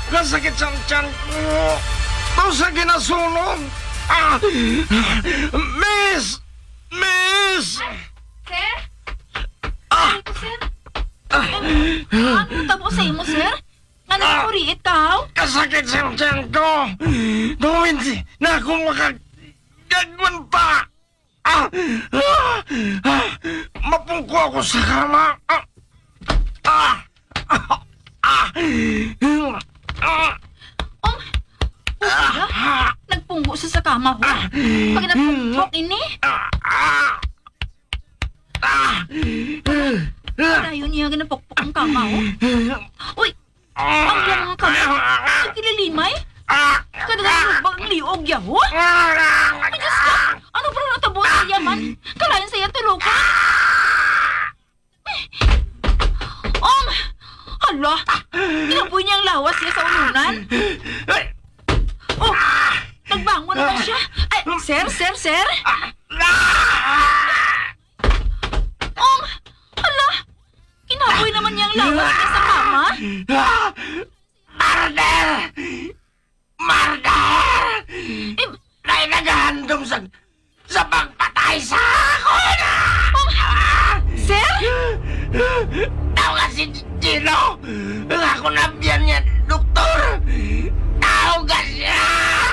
Nasakit sa tiyan ko. Ito sa ginasunog. Miss! Miss! Sir? Ito, sir? Ano tabo sa imo, sir? Nga nakakuriit ka? Kasakit sa tiyan ko. Gawin na ako makagagwan pa. Mapungko ako sa kama. Usiya? Nagpunggo sa kama ho? Pag napungkok ini? Dayon niya ginapokpok ang kama ho? Uy! Ang lamang kama? Ang kililimay? Kadang bang liog ya ho? Ay, Diyos ko! Ano pa rin natabo sa yaman? Kalayan sa iya tulukan? Hala! Ginapoy niya ang lawas niya sa ununan? Oh! Nagbangon naman siya! Ay, sir! Hala! Ginapoy naman niya ang lawas niya sa kama? Murder! Eh, Na'y naghahandom sa pagpatay sa ako na! sir? Tawag si Gino! Ako na biyan niya